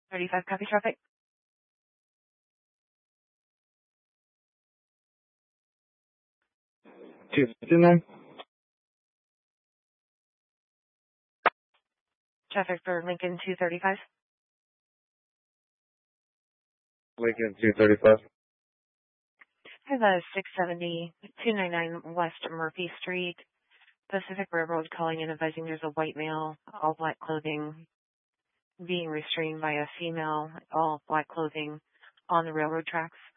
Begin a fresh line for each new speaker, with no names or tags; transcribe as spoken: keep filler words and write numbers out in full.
thirty-five, copy traffic.
two fifty-nine.
Traffic for Lincoln two thirty-five.
Lincoln two thirty-five.
I have a six seventy, two ninety-nine West Murphy Street, Pacific Railroad calling and advising there's a white male, all black clothing, being restrained by a female, all black clothing on the railroad tracks.